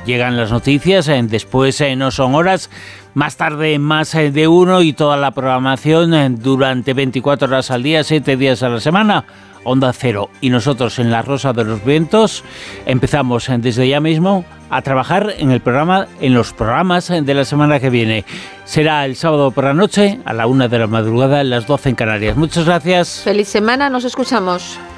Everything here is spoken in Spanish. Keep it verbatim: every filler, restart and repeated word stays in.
llegan las noticias, eh, después eh, no son horas, más tarde más eh, de uno y toda la programación eh, durante veinticuatro horas al día, siete días a la semana. Onda Cero. Y nosotros en La Rosa de los Vientos empezamos eh, desde ya mismo a trabajar en el programa, en los programas eh, de la semana que viene. Será el sábado por la noche, a la una de la madrugada, a las doce en Canarias. Muchas gracias. Feliz semana, nos escuchamos.